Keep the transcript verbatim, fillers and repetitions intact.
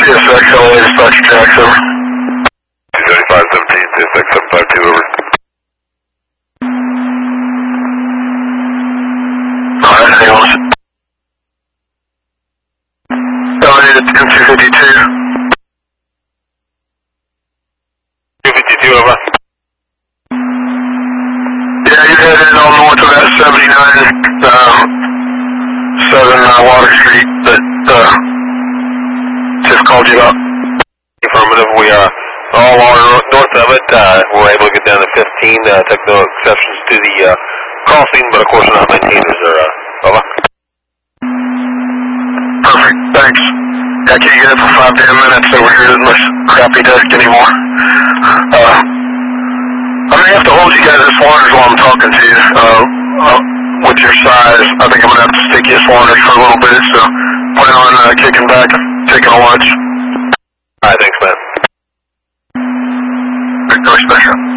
C S X, L A, dispatcher tracks, over. two thirty-five seventeen, C S X seven five two, over. Alright, hang on. L A to M two fifty-two. two fifty-two, over. Yeah, you're headed on north of that seventy-nine, uh, seven uh, Water Street that, uh, just called you up. Affirmative, we are all on north of it. Uh, we're able to get down to fifteen, uh, took no exceptions to the uh, crossing, but of course not maintainers are, uh, over. Perfect, thanks. I can't get it for five damn minutes over here in this crappy desk anymore. Uh, I may have to hold you guys at Swaners while I'm talking to you. Uh, uh, with your size, I think I'm going to have to stick you at Swaners for a little bit, so plan on uh, kicking back and taking a lunch. Alright, thanks, man. Victor Special.